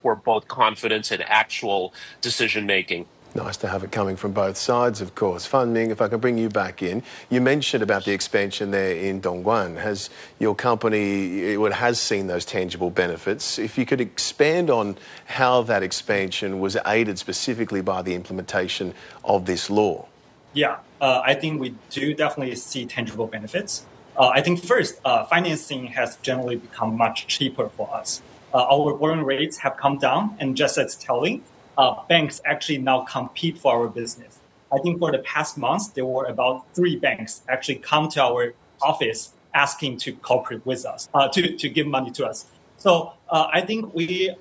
for both confidence and actual decision making. Nice to have it coming from both sides, of course. Fan Ming, if I can bring you back in, you mentioned about the expansion there in Dongguan. Has your company, it has seen those tangible benefits. If you could expand on how that expansion was aided specifically by the implementation of this law. Yeah, I think we do definitely see tangible benefits. I think first, financing has generally become much cheaper for us. Our borrowing rates have come down, and just as telling, banks actually now compete for our business. I think for the past months, there were about 3 banks actually come to our office asking to cooperate with us, to give money to us. So I think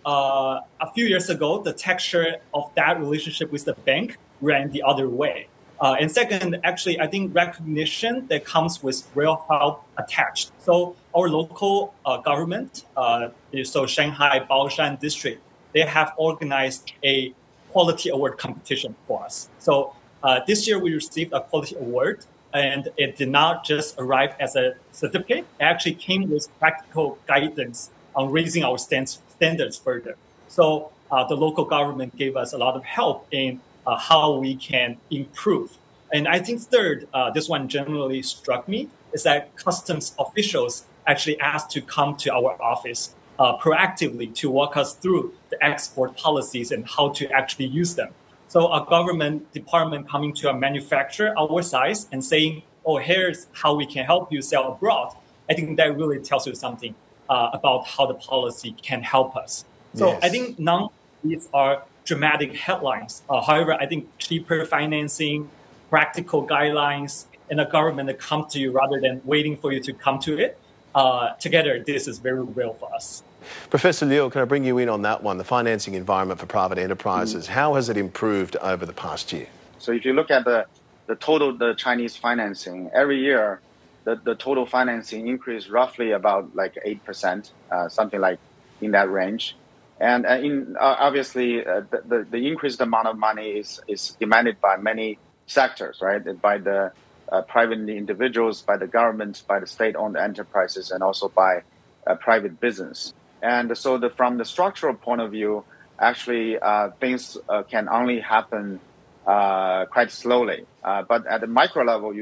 a few years ago, the texture of that relationship with the bank ran the other way. And second, actually, I think recognition that comes with real help attached. So our local government, so Shanghai Baoshan district, they have organized a quality award competition for us. So this year we received a quality award, and it did not just arrive as a certificate. It actually came with practical guidance on raising our standards further. So the local government gave us a lot of help in how we can improve. And I think third, this one generally struck me, is that customs officials actually asked to come to our office proactively to walk us through the export policies and how to actually use them. So a government department coming to a manufacturer our size and saying, oh, here's how we can help you sell abroad. I think that really tells you something about how the policy can help us. So yes. I think none of these are dramatic headlines. However, I think cheaper financing, practical guidelines, and a government that comes to you rather than waiting for you to come to it, together, this is very real for us. Professor Liu, can I bring you in on that one, the financing environment for private enterprises? How has it improved over the past year? So if you look at the Chinese financing, every year, the total financing increased roughly about like 8%, something like in that range. And obviously, the increased amount of money is demanded by many sectors, right? By the private individuals, by the government, by the state-owned enterprises, and also by private business. And so from the structural point of view, actually, things can only happen quite slowly. But at the micro level,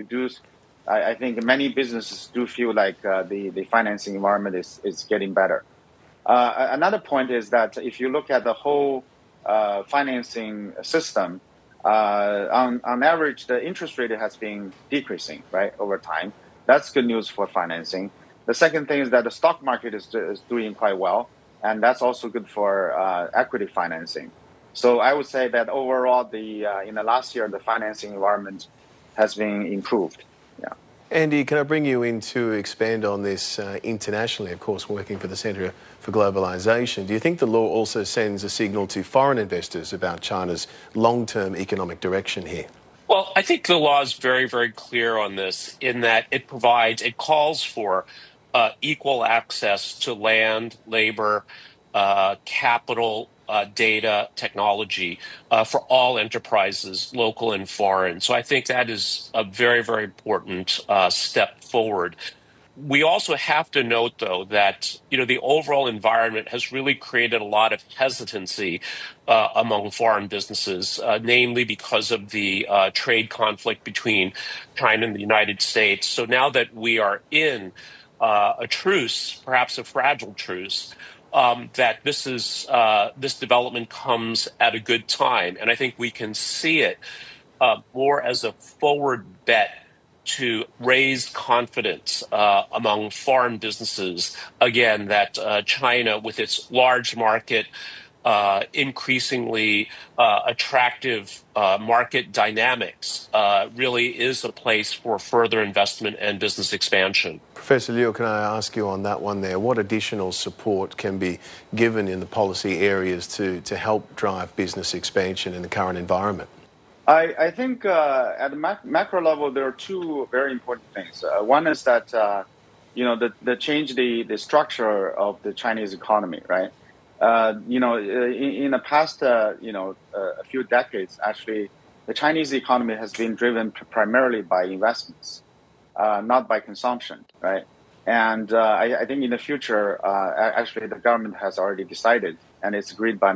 I think many businesses do feel like the financing environment is getting better. Another point is that if you look at the whole financing system, on average, the interest rate has been decreasing, right, over time. That's good news for financing. The second thing is that the stock market is doing quite well, and that's also good for equity financing. So I would say that overall, in the last year, the financing environment has been improved. Yeah. Andy, can I bring you in to expand on this internationally, of course, working for the Centre for Globalization? Do you think the law also sends a signal to foreign investors about China's long-term economic direction here? Well, I think the law is very, very clear on this in that it calls for equal access to land, labor, capital, data, technology for all enterprises, local and foreign. So I think that is a very, very important step forward. We also have to note, though, that the overall environment has really created a lot of hesitancy among foreign businesses, namely because of the trade conflict between China and the United States. So now that we are in a truce, perhaps a fragile truce, that this development comes at a good time, and I think we can see it more as a forward bet to raise confidence among foreign businesses, again, that China, with its large market, increasingly attractive market dynamics, really is a place for further investment and business expansion. Professor Liu, can I ask you on that one there, what additional support can be given in the policy areas to help drive business expansion in the current environment? I think at the macro level, there are two very important things. One is that, the change the structure of the Chinese economy, right? In the past, a few decades, actually, the Chinese economy has been driven primarily by investments, not by consumption, right? And I think in the future, actually, the government has already decided, and it's agreed by